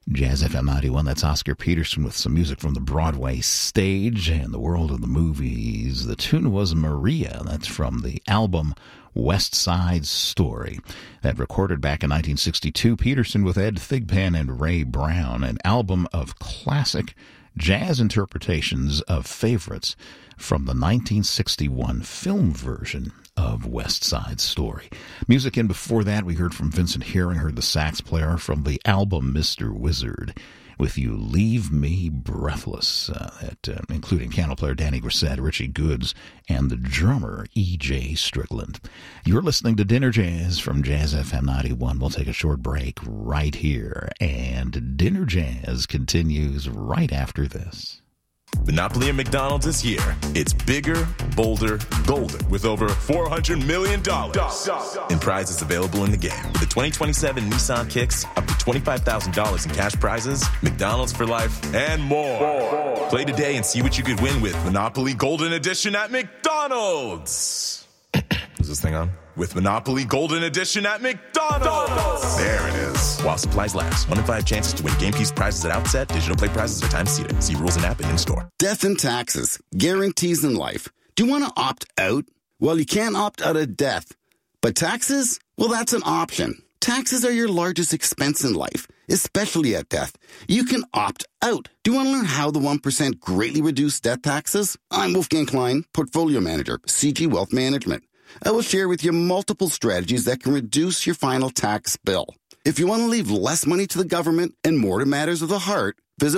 Jazz FM 91, that's Oscar Peterson with some music from the Broadway stage and the world of the movies. The tune was Maria. That's from the album West Side Story. That recorded back in 1962, Peterson with Ed Thigpen and Ray Brown, an album of classic jazz interpretations of favorites from the 1961 film version of West Side Story. Music in before that, we heard from Vincent Herring, heard the sax player from the album Mr. Wizard with You Leave Me Breathless, including piano player Danny Grissett, Richie Goods, and the drummer E.J. Strickland. You're listening to Dinner Jazz from Jazz FM 91. We'll take a short break right here, and Dinner Jazz continues right after this. Monopoly at McDonald's is here. It's bigger, bolder, golden, with over $400 million in prizes available in the game. With the 2027 Nissan Kicks, up to $25,000 in cash prizes, McDonald's for life, and more. Play today and see what you could win with Monopoly Golden Edition at McDonald's. Is this thing on? With Monopoly Golden Edition at McDonald's. There it is. While supplies last. 1 in 5 chances to win game piece prizes at outset. Digital play prizes are time seated. See rules and app and in-store. Death and taxes. Guarantees in life. Do you want to opt out? Well, you can't opt out of death. But taxes? Well, that's an option. Taxes are your largest expense in life, especially at death. You can opt out. Do you want to learn how the 1% greatly reduce death taxes? I'm Wolfgang Klein, Portfolio Manager, CG Wealth Management. I will share with you multiple strategies that can reduce your final tax bill. If you want to leave less money to the government and more to matters of the heart, visit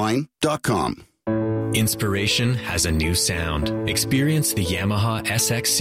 wolfgangklein.com. Inspiration has a new sound. Experience the Yamaha SX